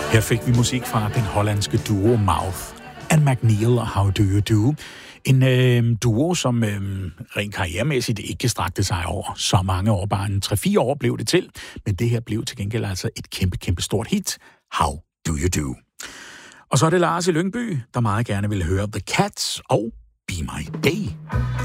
Her fik vi musik fra den hollandske duo Mouth and McNeil og How Do You Do. En duo, som rent karrieremæssigt ikke strakte sig over så mange år. Bare en 3-4 år blev det til. Men det her blev til gengæld altså et kæmpe stort hit. How Do You Do. Og så er det Lars i Lyngby, der meget gerne vil høre The Cats og Be My Day.